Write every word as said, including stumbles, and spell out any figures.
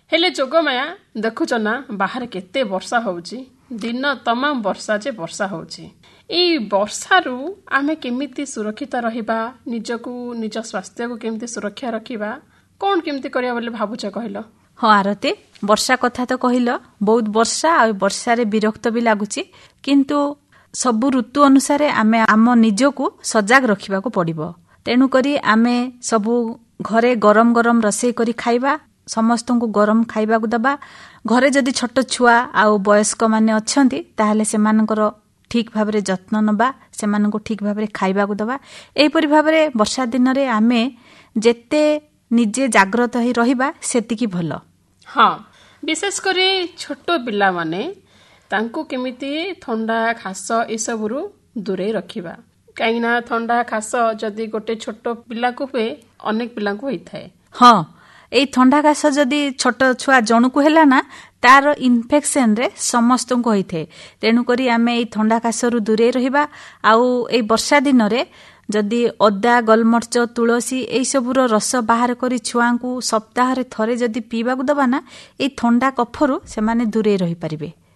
हेले जोगमाया देखुच ना बाहर केते वर्षा होउची दिन तमाम वर्षा जे वर्षा होउची एई वर्षारू आमे केमिति सुरक्षित रहिबा निजकू निज स्वास्थ्य को केमिति सुरक्षा रखिबा कोन केमिति करिया बोले भाबुछ कहलो। हाँ आरती वर्षा कथा तो कहल बहुत वर्षा आ वर्षा रे विरक्त भी लागुची किंतु सबु ऋतु अनुसार आमे आम निजकू सजाग रखिबा को पड़िबो। तेणु करी आमे सबु घरे गरम गरम रसई करी खाइबा समस्त को गरम खाइबा को दबा। घरे जदि छोट छुआ आउ वयस्क माने अछंती ताहले सेमानकर ठीक भाबरे जत्न नबा सेमानको ठीक भाबरे खाइबा को दबा। एहिपरि भाबरे वर्षा दिन रे आमे जेते निजे जागृत ही रहिबा सेतिकी भलो। हाँ विशेष करे छोट पिला माने तांको केमिति थंडा खास ए सबरु दूरे रखिबा काईना थंडा खास जदि गोटे छोट पिला को हुए अनेक पिला को होई थाए। हाँ एई थंडा काश जदि छोट छुआ जणुकु हैला ना तार इन्फेक्शन रे समस्त को होई थाए। तेणु करी आमे एई थंडा काशरु दूरे रहिबा। आउ एई वर्षा दिन रे जदि अदा गोलमर्च तुलसी एई सबुर रस बाहर करी छुआंकु सप्ताह रे थरे जदि पीबा को दबा ना एई थंडा कफरु से माने दूरे रहि परिबे।